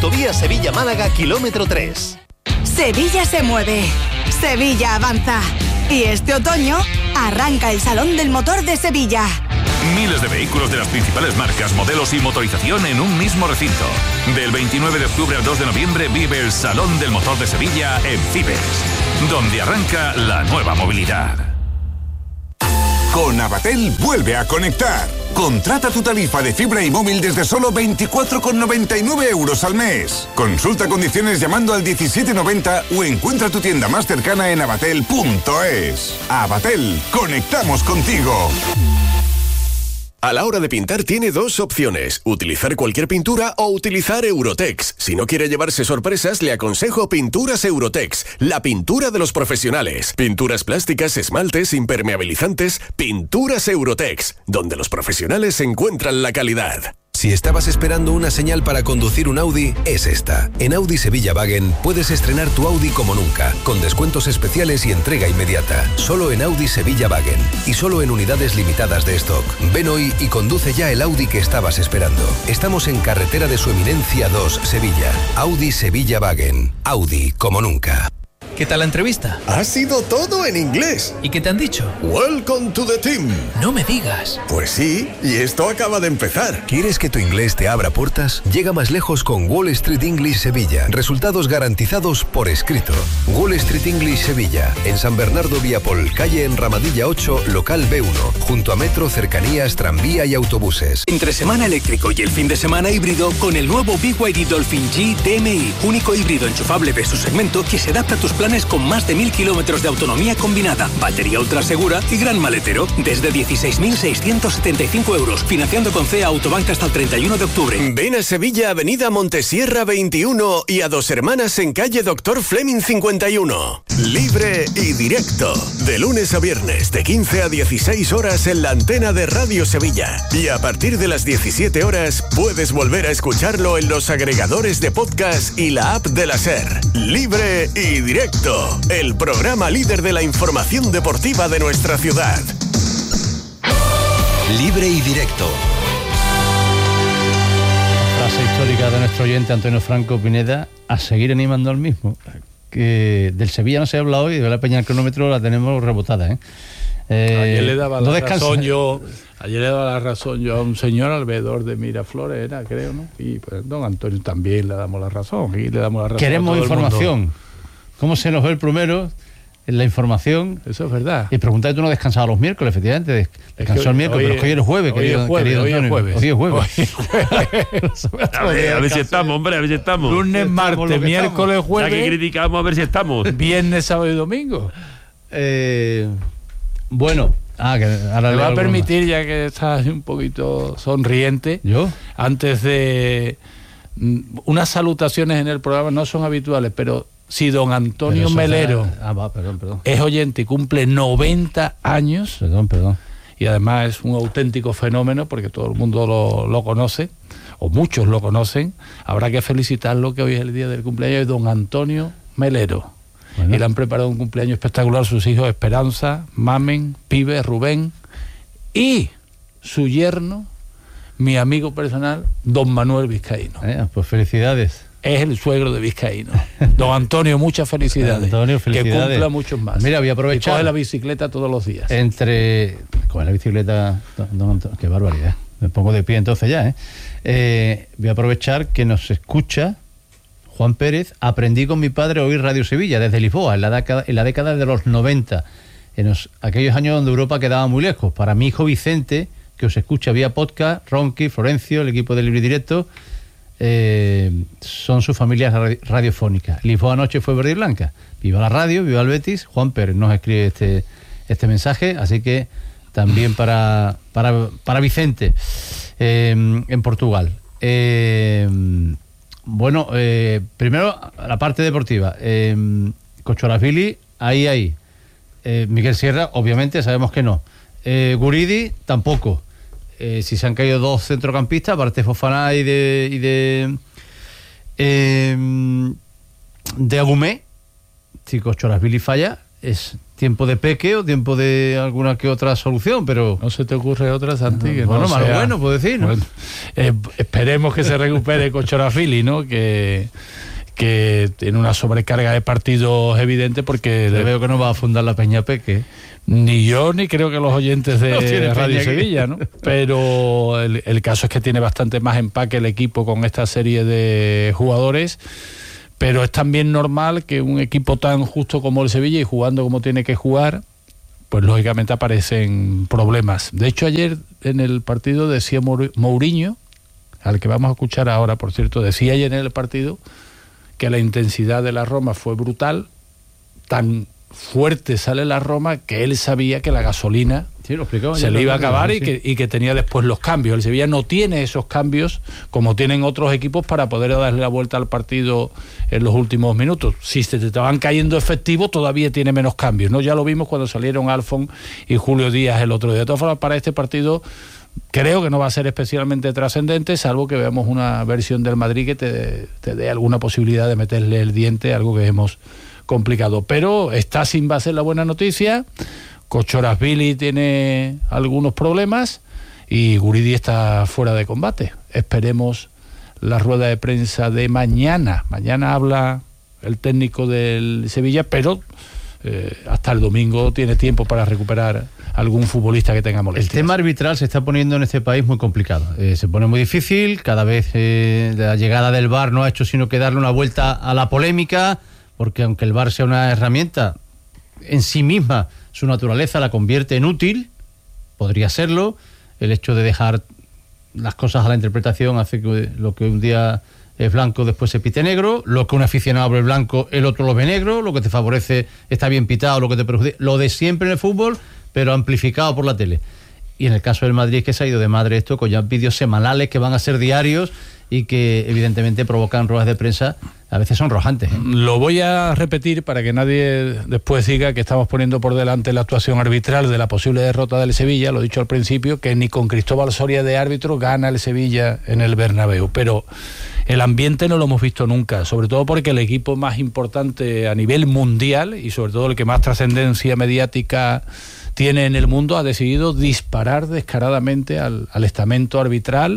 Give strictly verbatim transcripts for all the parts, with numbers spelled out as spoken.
Autovía Sevilla-Málaga, kilómetro tres. Sevilla se mueve, Sevilla avanza. Y este otoño arranca el Salón del Motor de Sevilla. Miles de vehículos de las principales marcas, modelos y motorización en un mismo recinto. Del veintinueve de octubre al dos de noviembre vive el Salón del Motor de Sevilla en Fibes, donde arranca la nueva movilidad. Con Avatel vuelve a conectar. Contrata tu tarifa de fibra y móvil desde solo veinticuatro con noventa y nueve euros al mes. Consulta condiciones llamando al diecisiete noventa o encuentra tu tienda más cercana en avatel punto es. Avatel, conectamos contigo. A la hora de pintar tiene dos opciones, utilizar cualquier pintura o utilizar Eurotex. Si no quiere llevarse sorpresas, le aconsejo Pinturas Eurotex, la pintura de los profesionales. Pinturas plásticas, esmaltes, impermeabilizantes, Pinturas Eurotex, donde los profesionales encuentran la calidad. Si estabas esperando una señal para conducir un Audi, es esta. En Audi Sevilla Wagen puedes estrenar tu Audi como nunca, con descuentos especiales y entrega inmediata. Solo en Audi Sevilla Wagen y solo en unidades limitadas de stock. Ven hoy y conduce ya el Audi que estabas esperando. Estamos en Carretera de Su Eminencia dos, Sevilla. Audi Sevilla Wagen. Audi como nunca. ¿Qué tal la entrevista? Ha sido todo en inglés. ¿Y qué te han dicho? Welcome to the team. No me digas. Pues sí, y esto acaba de empezar. ¿Quieres que tu inglés te abra puertas? Llega más lejos con Wall Street English Sevilla. Resultados garantizados por escrito. Wall Street English Sevilla. En San Bernardo Viapol, calle Enramadilla ocho, local B uno. Junto a metro, cercanías, tranvía y autobuses. Entre semana eléctrico y el fin de semana híbrido con el nuevo B Y D Dolphin G D M I. Único híbrido enchufable de su segmento que se adapta a tus planes con más de mil kilómetros de autonomía combinada, batería ultra segura y gran maletero. Desde dieciséis mil seiscientos setenta y cinco euros. Financiando con C E A Autobank hasta el treinta y uno de octubre. Ven a Sevilla, avenida Montesierra veintiuno y a Dos Hermanas en calle Doctor Fleming cincuenta y uno. Libre y directo. De lunes a viernes, de quince a dieciséis horas en la antena de Radio Sevilla. Y a partir de las diecisiete horas puedes volver a escucharlo en los agregadores de podcast y la app de la SER. Libre y directo. El programa líder de la información deportiva de nuestra ciudad. Libre y directo. Frase histórica de nuestro oyente Antonio Franco Pineda, a seguir animando al mismo. Que del Sevilla no se ha hablado y de la Peña del cronómetro la tenemos rebotada, ¿eh? Eh, ayer le daba la no razón yo ayer le daba la razón yo a un señor alrededor de Miraflores, era, creo, ¿no? Y pues don Antonio también le damos la razón y le damos la razón. Queremos información. ¿Cómo se nos ve el primero? En la información. Eso es verdad. Y preguntar que tú no descansabas los miércoles, efectivamente. Descansó el miércoles, pero es que hoy es el jueves, hoy querido, es jueves, querido hoy es Antonio. jueves. Hoy es jueves. Hoy es jueves. a, ver, a ver si estamos, hombre, a ver si estamos. Lunes, martes, miércoles, jueves. Ya que criticamos, a ver si estamos. Viernes, sábado y domingo. Eh, bueno. Ah, que ahora me le va a permitir, más. Ya que estás un poquito sonriente. ¿Yo? Antes de. Unas salutaciones en el programa no son habituales, pero. Si don Antonio Melero será... ah, va, perdón, perdón. es oyente y cumple noventa años, perdón, perdón. y además es un auténtico fenómeno porque todo el mundo lo, lo conoce, o muchos lo conocen, habrá que felicitarlo, que hoy es el día del cumpleaños de don Antonio Melero. Bueno. Y le han preparado un cumpleaños espectacular a sus hijos Esperanza, Mamen, Pibe, Rubén y su yerno, mi amigo personal, don Manuel Vizcaíno. Eh, pues felicidades. Es el suegro de Vizcaíno. Don Antonio, muchas felicidades. Antonio, felicidades. Que cumpla muchos más. Mira, voy a aprovechar. Y coge la bicicleta todos los días. Entre. Coge la bicicleta, don Antonio. Qué barbaridad. Me pongo de pie entonces ya, ¿eh? eh voy a aprovechar que nos escucha Juan Pérez. Aprendí con mi padre a oír Radio Sevilla desde Lisboa, en la década, en la década de los noventa. En los, aquellos años donde Europa quedaba muy lejos. Para mi hijo Vicente, que os escucha vía podcast, Ronqui, Florencio, el equipo de Libre y Directo. Eh, son sus familias radiofónicas. Lisboa anoche fue verde y blanca. Viva la radio, viva el Betis. Juan Pérez nos escribe este, este mensaje, así que también para, para, para Vicente eh, en Portugal. Eh, bueno, eh, primero la parte deportiva. Eh, Cochorazvili, ahí, ahí. Eh, Miguel Sierra, obviamente sabemos que no. Eh, Guridi, tampoco. Eh, si se han caído dos centrocampistas, aparte de Fofana y de y de eh, de Agumé, si Cochorazvili falla, es tiempo de peque o tiempo de alguna que otra solución, pero... ¿No se te ocurre otra, Santi? No, que bueno, no malo sea... bueno, puedo decir, ¿no? Bueno, eh, esperemos que se recupere Kochorafili, ¿no? Que... que tiene una sobrecarga de partidos evidente porque... Le veo que no va a fundar la Peña Peque. Ni yo, ni creo que los oyentes de no Radio Sevilla, ¿no? Pero el, el caso es que tiene bastante más empaque el equipo con esta serie de jugadores, pero es también normal que un equipo tan justo como el Sevilla y jugando como tiene que jugar, pues lógicamente aparecen problemas. De hecho, ayer en el partido decía Mourinho, al que vamos a escuchar ahora, por cierto, decía ayer en el partido que la intensidad de la Roma fue brutal, tan fuerte sale la Roma que él sabía que la gasolina sí, lo explicaba, se le iba a acabar sí. y, que, y que tenía después los cambios. El Sevilla no tiene esos cambios como tienen otros equipos para poder darle la vuelta al partido en los últimos minutos. Si se te estaban cayendo efectivos, todavía tiene menos cambios, ¿no? Ya lo vimos cuando salieron Alfon y Julio Díaz el otro día. De todas formas, para este partido creo que no va a ser especialmente trascendente, salvo que veamos una versión del Madrid que te, te dé alguna posibilidad de meterle el diente, algo que hemos complicado. Pero está sin base la buena noticia. Kochorashvili tiene algunos problemas y Guridi está fuera de combate. Esperemos la rueda de prensa de mañana. Mañana habla el técnico del Sevilla, pero eh, hasta el domingo tiene tiempo para recuperar algún futbolista que tenga molestias. El tema arbitral se está poniendo en este país muy complicado. Eh, se pone muy difícil. Cada vez eh, la llegada del V A R no ha hecho sino que darle una vuelta a la polémica, porque aunque el V A R sea una herramienta, en sí misma, su naturaleza la convierte en útil, podría serlo. El hecho de dejar las cosas a la interpretación hace que lo que un día es blanco después se pite negro, lo que un aficionado ve blanco, el otro lo ve negro, lo que te favorece está bien pitado, lo que te perjudica, lo de siempre en el fútbol, pero amplificado por la tele. Y en el caso del Madrid es que se ha ido de madre esto con ya vídeos semanales que van a ser diarios y que evidentemente provocan ruedas de prensa, a veces son rojantes, ¿eh? Lo voy a repetir para que nadie después diga que estamos poniendo por delante la actuación arbitral de la posible derrota del Sevilla. Lo he dicho al principio, que ni con Cristóbal Soria de árbitro gana el Sevilla en el Bernabéu, pero el ambiente no lo hemos visto nunca, sobre todo porque el equipo más importante a nivel mundial y sobre todo el que más trascendencia mediática tiene en el mundo ha decidido disparar descaradamente al, al estamento arbitral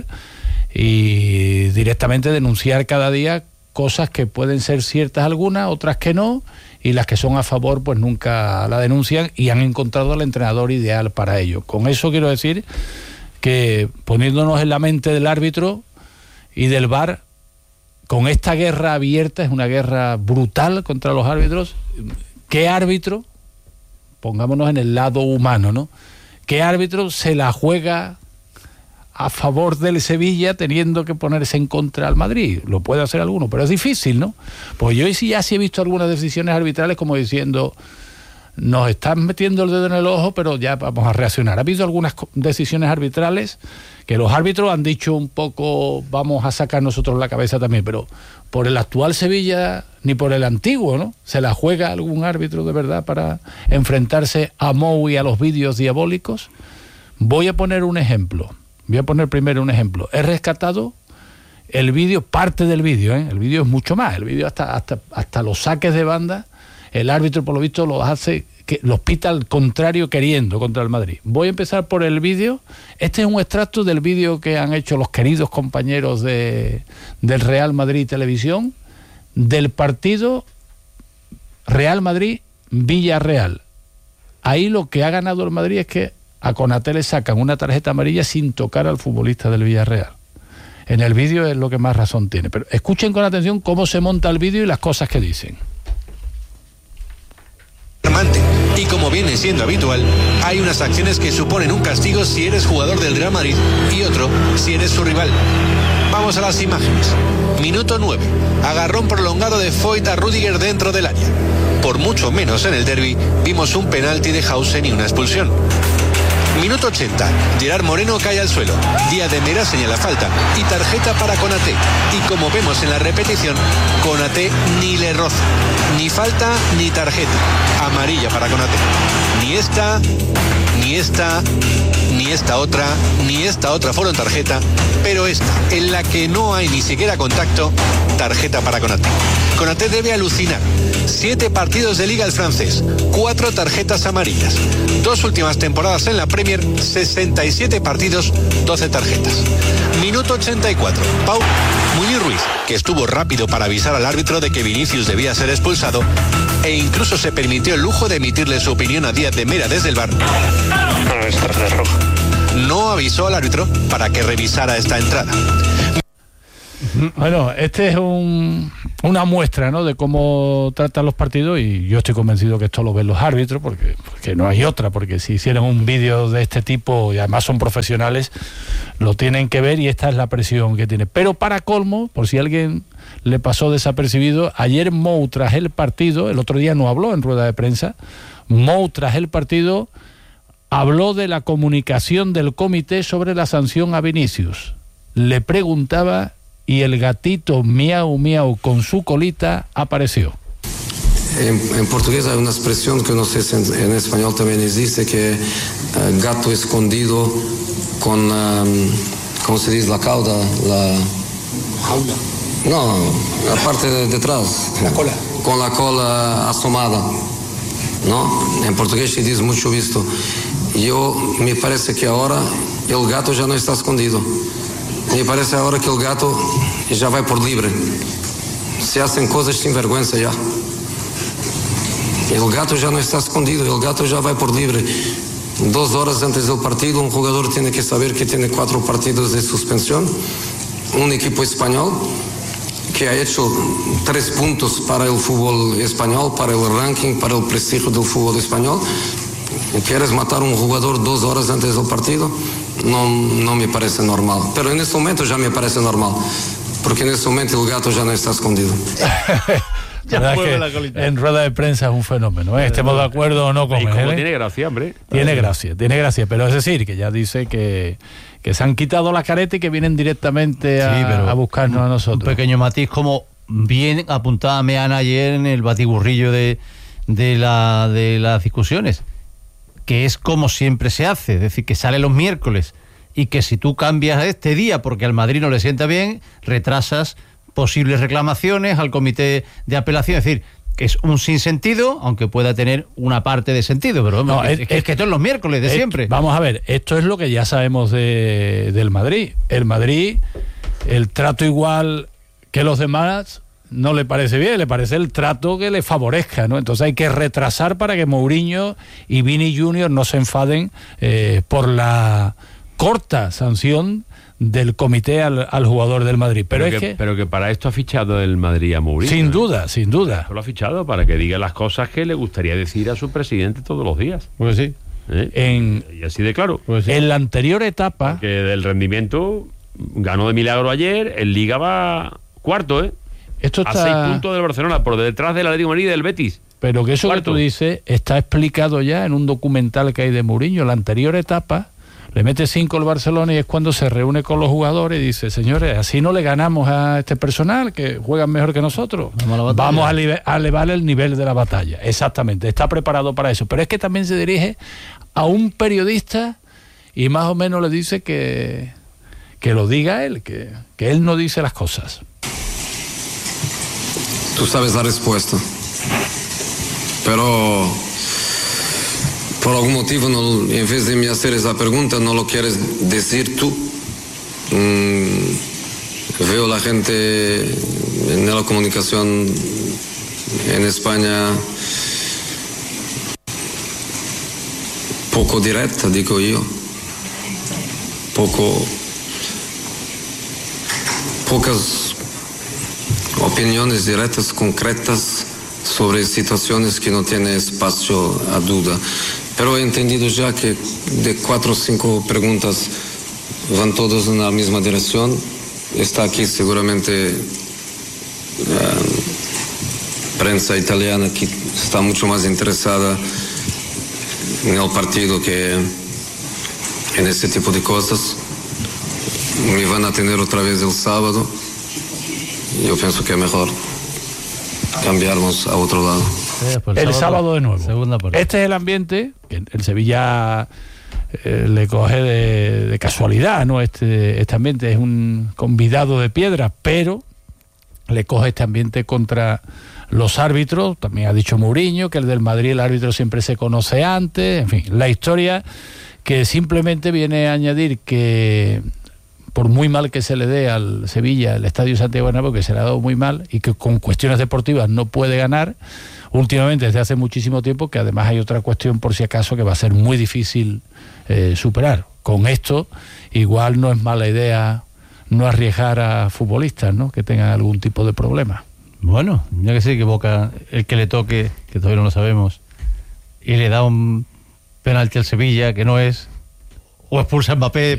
y directamente denunciar cada día cosas que pueden ser ciertas algunas, otras que no, y las que son a favor pues nunca la denuncian y han encontrado al entrenador ideal para ello. Con eso quiero decir que poniéndonos en la mente del árbitro y del V A R, con esta guerra abierta, es una guerra brutal contra los árbitros, ¿qué árbitro, pongámonos en el lado humano, ¿no? ¿Qué árbitro se la juega a favor del Sevilla teniendo que ponerse en contra al Madrid? Lo puede hacer alguno, pero es difícil, ¿no? Pues yo sí ya sí he visto algunas decisiones arbitrales como diciendo, nos están metiendo el dedo en el ojo, pero ya vamos a reaccionar. Ha habido algunas decisiones arbitrales que los árbitros han dicho un poco, vamos a sacar nosotros la cabeza también, pero por el actual Sevilla ni por el antiguo, ¿no? ¿Se la juega algún árbitro de verdad para enfrentarse a Mou y a los vídeos diabólicos? Voy a poner un ejemplo. Voy a poner primero un ejemplo. He rescatado el vídeo, parte del vídeo, ¿eh? El vídeo es mucho más. El vídeo hasta, hasta, hasta los saques de banda, el árbitro por lo visto los hace, que los pita al contrario queriendo contra el Madrid. Voy a empezar por el vídeo. Este es un extracto del vídeo que han hecho los queridos compañeros de, del Real Madrid Televisión, del partido Real Madrid-Villarreal. Ahí lo que ha ganado el Madrid es que a Konaté le sacan una tarjeta amarilla sin tocar al futbolista del Villarreal. En el vídeo es lo que más razón tiene. Pero escuchen con atención cómo se monta el vídeo y las cosas que dicen. Y como viene siendo habitual, hay unas acciones que suponen un castigo si eres jugador del Real Madrid y otro si eres su rival. Vamos a las imágenes. Minuto nueve. Agarrón prolongado de Foyt a Rüdiger dentro del área. Por mucho menos en el derbi vimos un penalti de Hausen y una expulsión. Minuto ochenta. Gerard Moreno cae al suelo. Díaz de Mera señala falta y tarjeta para Konaté. Y como vemos en la repetición, Konaté ni le roza. Ni falta ni tarjeta. Amarilla para Konaté. Ni esta Ni esta, ni esta otra, ni esta otra fueron tarjeta, pero esta, en la que no hay ni siquiera contacto, tarjeta para Konaté. Konaté debe alucinar. Siete partidos de Liga el francés, cuatro tarjetas amarillas. Dos últimas temporadas en la Premier, sesenta y siete partidos, doce tarjetas. Minuto ochenta y cuatro. Pau Muñiz Ruiz, que estuvo rápido para avisar al árbitro de que Vinicius debía ser expulsado, e incluso se permitió el lujo de emitirle su opinión a Díaz de Mera desde el bar. No, es tarjeta roja. No avisó al árbitro para que revisara esta entrada. Bueno, este es un, una muestra, ¿no?, de cómo tratan los partidos, y yo estoy convencido que esto lo ven los árbitros, porque, porque no hay otra, porque si hicieran un vídeo de este tipo, y además son profesionales, lo tienen que ver, y esta es la presión que tiene. Pero para colmo, por si alguien le pasó desapercibido, ayer Mou, tras el partido, el otro día no habló en rueda de prensa, Mou, tras el partido, habló de la comunicación del comité sobre la sanción a Vinicius. Le preguntaba y el gatito miau miau con su colita apareció. En, en portugués hay una expresión que no sé si en, en español también existe, que uh, gato escondido con, um, ¿cómo se dice? La cauda, la... No, la parte de detrás. La cola. Con la cola asomada, ¿no? En portugués se dice mucho esto. Yo, me parece que ahora el gato ya no está escondido. Me parece ahora que el gato ya va por libre. Se hacen cosas sin vergüenza ya. El gato ya no está escondido, el gato ya va por libre. Dos horas antes del partido, un jugador tiene que saber que tiene cuatro partidos de suspensión. Un equipo español que ha hecho tres puntos para el fútbol español, para el ranking, para el prestigio del fútbol español. ¿Quieres matar a un jugador dos horas antes del partido? No, no me parece normal. Pero en este momento ya me parece normal, porque en este momento el gato ya no está escondido. Ya mueve la colita. En rueda de prensa es un fenómeno, ¿eh? Estemos de acuerdo o no con él. ¿eh? Tiene gracia, hombre. Tiene gracia, tiene gracia, pero es decir, que ya dice que, que se han quitado la careta y que vienen directamente a, sí, pero a buscarnos a nosotros. Un pequeño matiz, como bien apuntaba Meana ayer en el batiburrillo de, de, la, de las discusiones, que es como siempre se hace, es decir, que sale los miércoles y que si tú cambias este día porque al Madrid no le sienta bien, retrasas posibles reclamaciones al comité de apelación. Es decir, que es un sinsentido, aunque pueda tener una parte de sentido, pero no, es, es, es que esto es los miércoles de es, siempre. Vamos a ver, esto es lo que ya sabemos de, del Madrid. El Madrid, el trato igual que los demás no le parece bien, le parece el trato que le favorezca, ¿no? Entonces hay que retrasar para que Mourinho y Vini Junior no se enfaden eh, por la corta sanción del comité al, al jugador del Madrid. Pero, pero, es que, que, pero que para esto ha fichado el Madrid a Mourinho. Sin ¿eh? duda, sin duda. Esto lo ha fichado para que diga las cosas que le gustaría decir a su presidente todos los días. Pues sí. ¿Eh? En, y así de claro. Pues sí. En la anterior etapa... Que del rendimiento ganó de milagro ayer, el Liga va cuarto, ¿eh? Esto está... a seis puntos del Barcelona, por detrás del Atlético de Madrid y del Betis. Pero que eso cuarto. Que tú dices está explicado ya en un documental que hay de Mourinho. La anterior etapa le mete cinco el Barcelona y es cuando se reúne con los jugadores y dice: señores, así no le ganamos a este personal que juegan mejor que nosotros. Vamos a, Vamos a, live- a elevar el nivel de la batalla. Exactamente, está preparado para eso. Pero es que también se dirige a un periodista y más o menos le dice que, que lo diga él, que, que él no dice las cosas. Tú sabes la respuesta, pero por algún motivo no, en vez de me hacer esa pregunta no lo quieres decir tú. Mm, veo la gente en la comunicación en España poco directa, digo yo, poco pocas opiniones directas, concretas sobre situaciones que no tienen espacio a duda. Pero he entendido ya que de cuatro o cinco preguntas van todos en la misma dirección. Está aquí seguramente uh, prensa italiana que está mucho más interesada en el partido que en este tipo de cosas. Me van a tener otra vez el sábado. Yo pienso que es mejor cambiarnos a otro lado. Eh, pues el sábado, sábado de nuevo. Segunda por este es el ambiente que el Sevilla eh, le coge de, de casualidad, ¿no? Este, este ambiente es un convidado de piedra, pero le coge este ambiente contra los árbitros. También ha dicho Mourinho que el del Madrid, el árbitro siempre se conoce antes. En fin, la historia que simplemente viene a añadir que por muy mal que se le dé al Sevilla el Estadio Santiago Bernabéu, que se le ha dado muy mal y que con cuestiones deportivas no puede ganar últimamente desde hace muchísimo tiempo, que además hay otra cuestión por si acaso que va a ser muy difícil eh, superar. Con esto igual no es mala idea no arriesgar a futbolistas, ¿no?, que tengan algún tipo de problema. Bueno, ya que sí, que Boca, el que le toque, que todavía no lo sabemos, y le da un penalti al Sevilla que no es, o expulsa a Mbappé